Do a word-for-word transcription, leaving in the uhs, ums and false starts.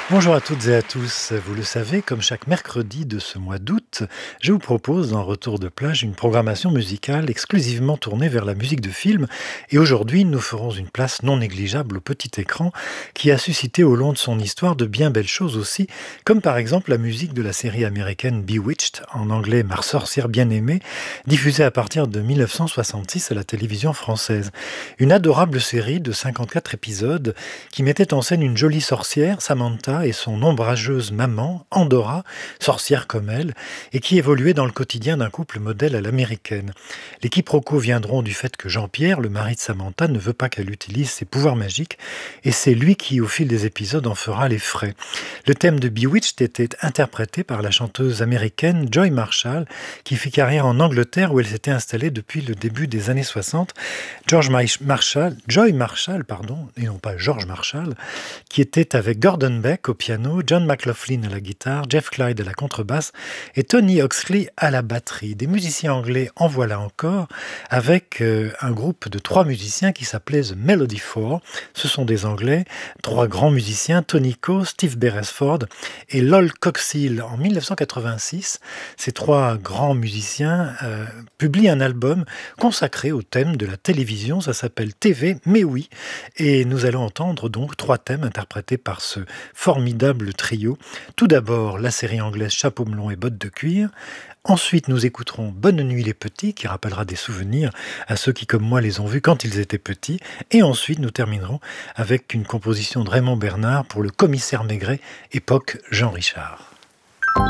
Bonjour à toutes et à tous. Vous le savez, comme chaque mercredi de ce mois d'août, je vous propose dans Retour de plage une programmation musicale exclusivement tournée vers la musique de film. Et aujourd'hui, nous ferons une place non négligeable au petit écran qui a suscité au long de son histoire de bien belles choses aussi, comme par exemple la musique de la série américaine Bewitched, en anglais Ma sorcière bien-aimée, diffusée à partir de mille neuf cent soixante-six à la télévision française. Une adorable série de cinquante-quatre épisodes qui mettait en scène une jolie sorcière, Samantha, et son ombrageuse maman, Andorra, sorcière comme elle, et qui évoluait dans le quotidien d'un couple modèle à l'américaine. Les quiproquos viendront du fait que Jean-Pierre, le mari de Samantha, ne veut pas qu'elle utilise ses pouvoirs magiques, et c'est lui qui, au fil des épisodes, en fera les frais. Le thème de Bewitched était interprété par la chanteuse américaine Joy Marshall, qui fit carrière en Angleterre où elle s'était installée depuis le début des années soixante. George Marshall, Joy Marshall, pardon, et non pas George Marshall, qui était avec Gordon Beck au piano, John McLaughlin à la guitare, Jeff Clyde à la contrebasse et Tony Oxley à la batterie. Des musiciens anglais en voilà encore, avec euh, un groupe de trois musiciens qui s'appelait The Melody Four. Ce sont des Anglais, trois grands musiciens, Tony Coe, Steve Beresford et Lol Coxhill. En mille neuf cent quatre-vingt-six, ces trois grands musiciens euh, publient un album consacré au thème de la télévision. Ça s'appelle T V, mais oui. Et nous allons entendre donc trois thèmes interprétés par ce formidable trio. Tout d'abord, la série anglaise Chapeau melon et bottes de cuir. Ensuite, nous écouterons Bonne nuit les petits, qui rappellera des souvenirs à ceux qui, comme moi, les ont vus quand ils étaient petits. Et ensuite, nous terminerons avec une composition de Raymond Bernard pour le commissaire Maigret, époque Jean Richard.